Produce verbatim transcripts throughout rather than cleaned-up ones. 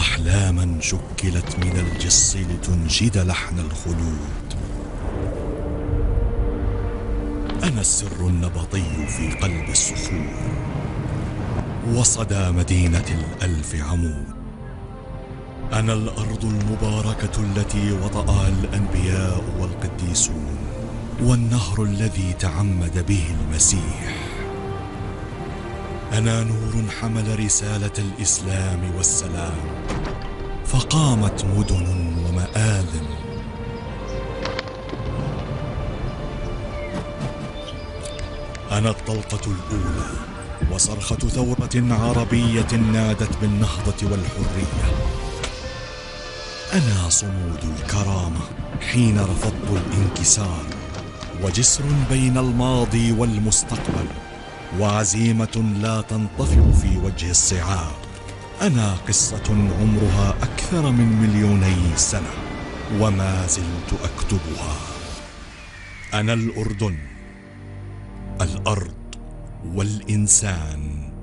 أحلاما شكلت من الجص لتنشد لحن الخلود. أنا السر النبطي في قلب الصخور، وصدى مدينة الألف عمود. أنا الأرض المباركة التي وطأها الأنبياء والقديسون، والنهر الذي تعمد به المسيح. أنا نور حمل رسالة الإسلام والسلام، فقامت مدن ومآذن. أنا الطلقة الأولى وصرخة ثورة عربية نادت بالنهضة والحرية. أنا صمود الكرامة حين رفضت الانكسار، وجسر بين الماضي والمستقبل، وعزيمة لا تنطفئ في وجه الصعاب. أنا قصة عمرها أكثر من مليوني سنة، وما زلت أكتبها. أنا الأردن، الأرض والإنسان.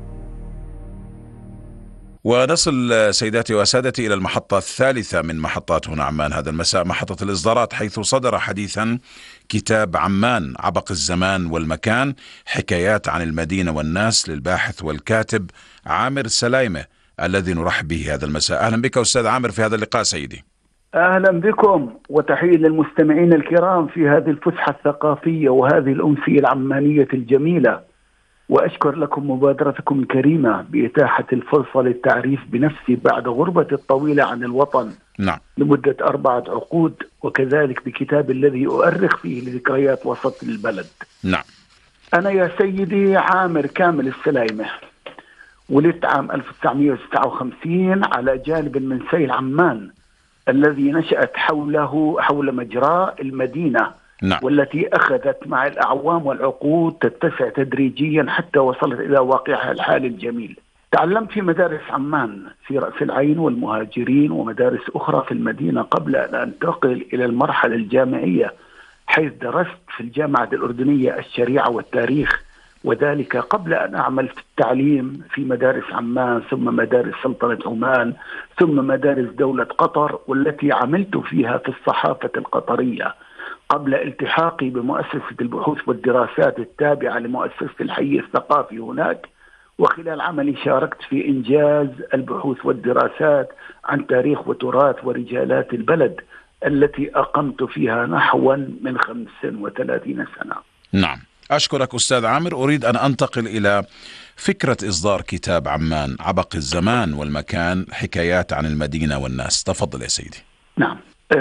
ونصل سيداتي وسادتي إلى المحطة الثالثة من محطات هنا عمان هذا المساء، محطة الإصدارات، حيث صدر حديثا كتاب عمان عبق الزمان والمكان، حكايات عن المدينة والناس، للباحث والكاتب عامر سلايمة، الذي نرحب به هذا المساء. أهلا بك أستاذ عامر في هذا اللقاء سيدي. أهلا بكم، وتحية للمستمعين الكرام في هذه الفسحة الثقافية وهذه الأمسية العمانية الجميلة. وأشكر لكم مبادرتكم الكريمة بإتاحة الفرصة للتعريف بنفسي بعد غربتي الطويلة عن الوطن. نعم. لمدة أربعة عقود، وكذلك بكتاب الذي أؤرخ فيه لذكريات وسط البلد. نعم. أنا يا سيدي عامر كامل السلايمة، ولدت عام ألف وتسعمائة وتسعة وخمسين على جانب من سيل عمان الذي نشأت حوله حول مجراء المدينة. نعم. والتي أخذت مع الأعوام والعقود تتسع تدريجيا حتى وصلت إلى واقعها الحالي الجميل. تعلمت في مدارس عمان في رأس العين والمهاجرين ومدارس أخرى في المدينة قبل أن أنتقل إلى المرحلة الجامعية، حيث درست في الجامعة الأردنية الشريعة والتاريخ، وذلك قبل أن أعمل في التعليم في مدارس عمان، ثم مدارس سلطنة عمان، ثم مدارس دولة قطر، والتي عملت فيها في الصحافة القطرية قبل التحاقي بمؤسسة البحوث والدراسات التابعة لمؤسسة الحي الثقافي هناك. وخلال عملي شاركت في إنجاز البحوث والدراسات عن تاريخ وتراث ورجالات البلد التي أقمت فيها نحو من خمس وثلاثين سنة. نعم، أشكرك أستاذ عامر. أريد أن أنتقل إلى فكرة إصدار كتاب عمان عبق الزمان والمكان، حكايات عن المدينة والناس. تفضل يا سيدي. نعم،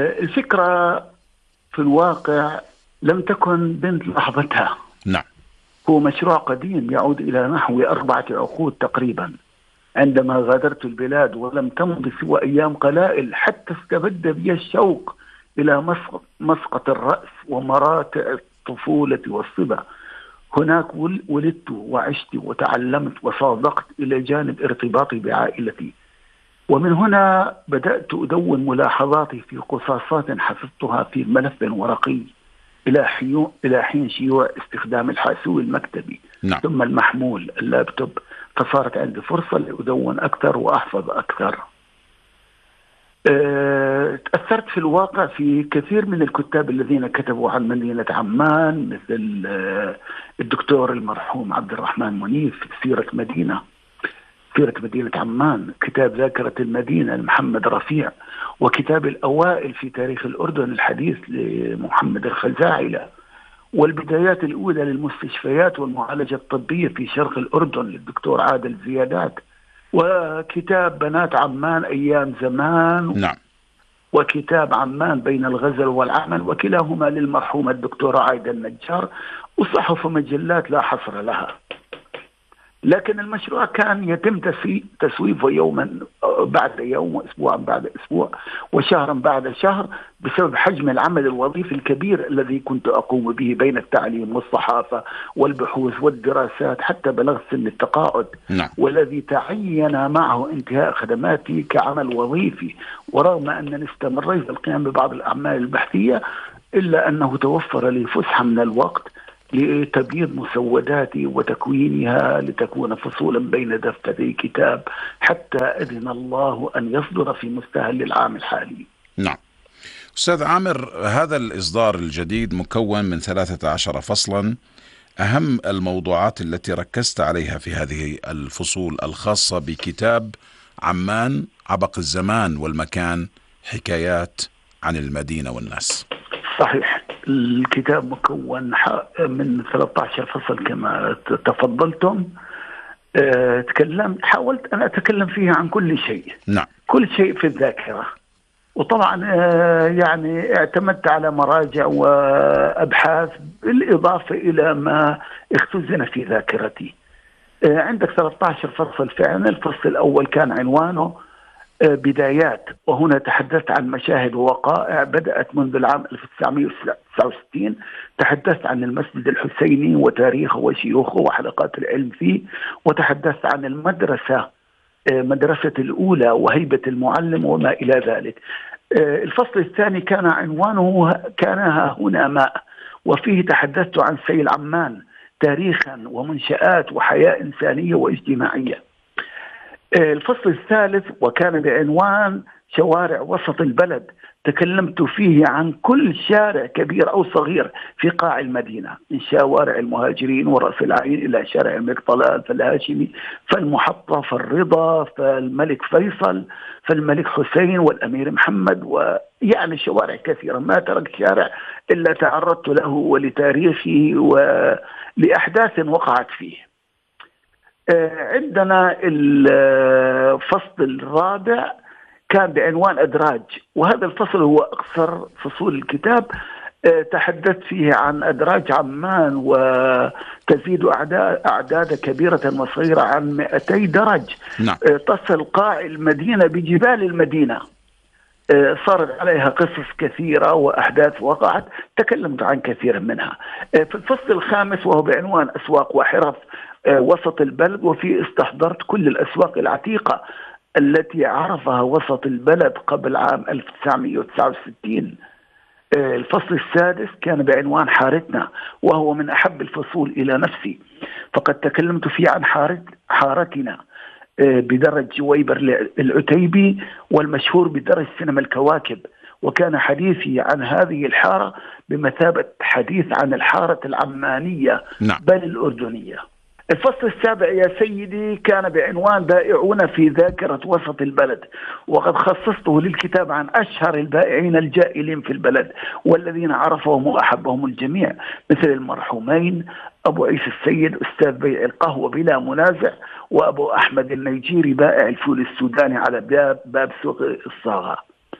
الفكرة في الواقع لم تكن بنت لحظتها. نعم. هو مشروع قديم يعود إلى نحو أربعة عقود تقريبا، عندما غادرت البلاد ولم تمض سوى أيام قلائل حتى استبد بي الشوق إلى مسقط, مسقط الرأس ومراتع الطفولة والصبا. هناك ولدت وعشت وتعلمت وصادقت إلى جانب ارتباطي بعائلتي، ومن هنا بدأت أدون ملاحظاتي في قصاصات حفظتها في ملف ورقي إلى إلى حين شيوع استخدام الحاسوب المكتبي. نعم. ثم المحمول اللابتوب، فصارت عندي فرصة لأدون أكثر وأحفظ أكثر. أه، تأثرت في الواقع في كثير من الكتاب الذين كتبوا عن مدينة عمان، مثل أه الدكتور المرحوم عبد الرحمن منيف سيرة مدينة سيرة مدينة عمان، كتاب ذاكرة المدينة لمحمد رفيع، وكتاب الأوائل في تاريخ الأردن الحديث لمحمد الخزاعلة، والبدايات الأولى للمستشفيات والمعالجة الطبية في شرق الأردن للدكتور عادل زيادات، وكتاب بنات عمان أيام زمان. نعم. وكتاب عمان بين الغزل والعمل، وكلاهما للمرحومة الدكتورة عايدة النجار، وصحف ومجلات لا حصر لها. لكن المشروع كان يتم تسويفه يوما بعد يوم، وأسبوعا بعد أسبوع، وشهرا بعد شهر، بسبب حجم العمل الوظيفي الكبير الذي كنت أقوم به بين التعليم والصحافة والبحوث والدراسات، حتى بلغت سن التقاعد. نعم. والذي تعين معه انتهاء خدماتي كعمل وظيفي. ورغم أنني استمريت بالقيام ببعض الأعمال البحثية، إلا أنه توفر لي فسحة من الوقت لتبييض مسوداتي وتكوينها لتكون فصولا بين دفتري كتاب حتى أذن الله أن يصدر في مستهل العام الحالي. نعم. أستاذ عامر، هذا الإصدار الجديد مكون من ثلاثة عشر فصلا. أهم الموضوعات التي ركزت عليها في هذه الفصول الخاصة بكتاب عمان عبق الزمان والمكان، حكايات عن المدينة والناس. صحيح، الكتاب مكون من ثلاثة عشر فصل كما تفضلتم. أه تكلمت حاولت أن أتكلم فيها عن كل شيء. نعم. كل شيء في الذاكرة، وطبعا أه يعني اعتمدت على مراجع وأبحاث بالإضافة إلى ما اختزن في ذاكرتي. أه عندك ثلاثة عشر فصل فعلا. الفصل الأول كان عنوانه بدايات، وهنا تحدثت عن مشاهد ووقائع بدأت منذ العام ألف وتسعمائة وتسعة وستين. تحدثت عن المسجد الحسيني وتاريخه وشيوخه وحلقات العلم فيه، وتحدثت عن المدرسة مدرسة الأولى وهيبة المعلم وما إلى ذلك. الفصل الثاني كان عنوانه كان ها هنا ماء، وفيه تحدثت عن سيل عمان تاريخا ومنشآت وحياة إنسانية واجتماعية. الفصل الثالث وكان بعنوان شوارع وسط البلد، تكلمت فيه عن كل شارع كبير أو صغير في قاع المدينة، من شوارع المهاجرين ورأس العين إلى شارع الملك طلال فالهاشمي فالمحطة فالرضا فالملك فيصل فالملك حسين والأمير محمد، ويعني شوارع كثيرة. ما تركت شارع إلا تعرضت له ولتاريخه ولأحداث وقعت فيه. عندنا الفصل الرابع كان بعنوان أدراج، وهذا الفصل هو أقصر فصول الكتاب. تحدثت فيه عن أدراج عمان وتزيد أعداد, أعداد كبيرة وصغيرة عن مئتي درج. نعم. تصل قاع المدينة بجبال المدينة. صارت عليها قصص كثيرة وأحداث وقعت، تكلمت عن كثير منها. في الفصل الخامس وهو بعنوان أسواق وحرف وسط البلد، وفي استحضرت كل الأسواق العتيقة التي عرفها وسط البلد قبل عام ألف وتسعمائة وتسعة وستين. الفصل السادس كان بعنوان حارتنا، وهو من أحب الفصول إلى نفسي، فقد تكلمت فيه عن حارت حارتنا بدرج جويبر العتيبي والمشهور بدرج سينما الكواكب، وكان حديثي عن هذه الحارة بمثابة حديث عن الحارة العمانية. نعم. بل الأردنية. الفصل السابع يا سيدي كان بعنوان بائعون في ذاكرة وسط البلد، وقد خصصته للكتاب عن أشهر البائعين الجائلين في البلد والذين عرفهم وأحبهم الجميع، مثل المرحومين أبو عيسى السيد أستاذ بيع القهوة بلا منازع، وأبو أحمد النيجيري بائع الفول السوداني على باب, باب سوق الصاغة.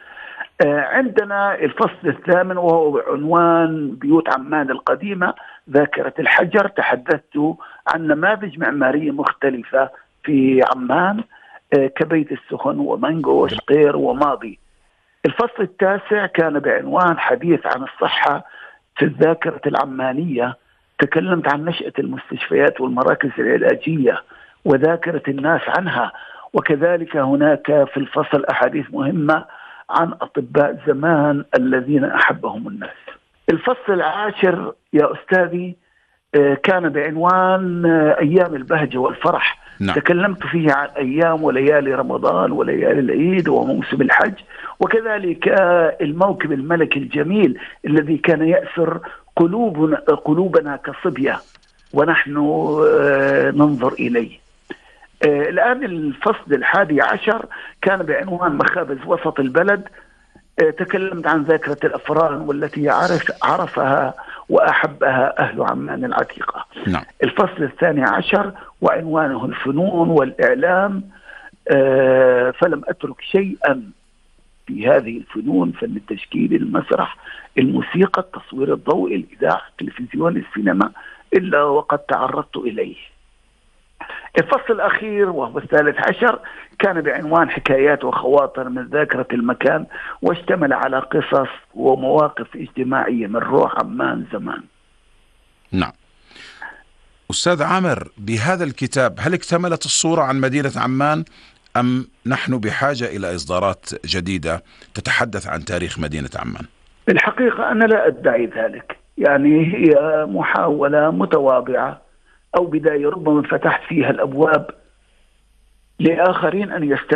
عندنا الفصل الثامن وهو بعنوان بيوت عمان القديمة ذاكرة الحجر. تحدثت عن نماذج معمارية مختلفة في عمان كبيت السخن ومانجو وشقير وماضي. الفصل التاسع كان بعنوان حديث عن الصحة في الذاكرة العمانية. تكلمت عن نشأة المستشفيات والمراكز العلاجية وذاكرة الناس عنها، وكذلك هناك في الفصل أحاديث مهمة عن أطباء زمان الذين أحبهم الناس. الفصل العاشر يا أستاذي كان بعنوان أيام البهجة والفرح. نعم. تكلمت فيه عن أيام وليالي رمضان وليالي العيد وموسم الحج، وكذلك الموكب الملكي الجميل الذي كان يأسر قلوبنا, قلوبنا كصبية ونحن ننظر إليه. الآن الفصل الحادي عشر كان بعنوان مخابز وسط البلد. تكلمت عن ذاكرة الأفران والتي عرف عرفها وأحبها أهل عمان العتيقة. نعم. الفصل الثاني عشر وعنوانه الفنون والإعلام. فلم أترك شيئا في هذه الفنون، فن التشكيل، المسرح، الموسيقى، التصوير الضوئي، الإذاعة، التلفزيون، السينما، إلا وقد تعرضت إليه. الفصل الأخير وهو الثالث عشر كان بعنوان حكايات وخواطر من ذاكرة المكان، واشتمل على قصص ومواقف اجتماعية من روح عمان زمان. نعم. أستاذ عامر، بهذا الكتاب هل اكتملت الصورة عن مدينة عمان، أم نحن بحاجة إلى إصدارات جديدة تتحدث عن تاريخ مدينة عمان؟ الحقيقة أنا لا أدعي ذلك، يعني هي محاولة متواضعة أو بداية ربما فتحت فيها الأبواب لآخرين أن يستمعوا